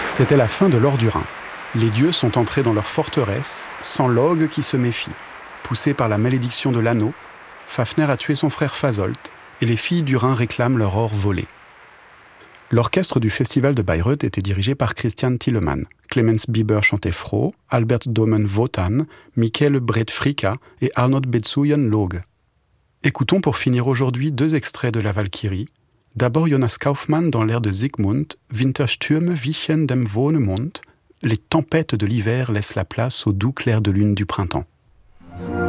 C'était la fin de l'Or du Rhin. Les dieux sont entrés dans leur forteresse, sans Loge qui se méfie. Poussé par la malédiction de l'anneau, Fafner a tué son frère Fasolt, et les filles du Rhin réclament leur or volé. L'orchestre du festival de Bayreuth était dirigé par Christian Thielemann. Clemens Bieber chantait Froh, Albert Domen Wotan, Michael Bredfrika et Arnold Betsuyen Loge. Écoutons pour finir aujourd'hui 2 extraits de la Valkyrie. D'abord Jonas Kaufmann dans l'air de Siegmund, Winterstürme wichen dem Wohnemond. Les tempêtes de l'hiver laissent la place au doux clair de lune du printemps.